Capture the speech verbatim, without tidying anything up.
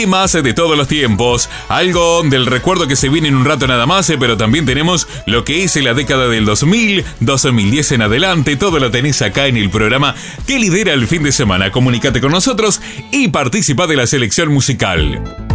temas de todos los tiempos, algo del recuerdo que se viene en un rato nada más, pero también tenemos lo que es la década del dos mil, dos mil diez en adelante, todo lo tenés acá en el programa que lidera el fin de semana. Comunícate con nosotros y participa de la selección musical.